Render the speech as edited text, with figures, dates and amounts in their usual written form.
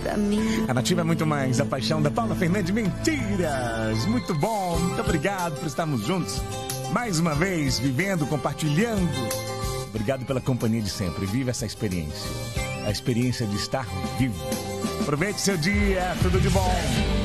pra mim. A Nativa é muito mais. A paixão da Paula Fernandes, mentiras. Muito bom, muito obrigado por estarmos juntos. Mais uma vez, vivendo, compartilhando. Obrigado pela companhia de sempre. Viva essa experiência. A experiência de estar vivo. Aproveite seu dia, tudo de bom.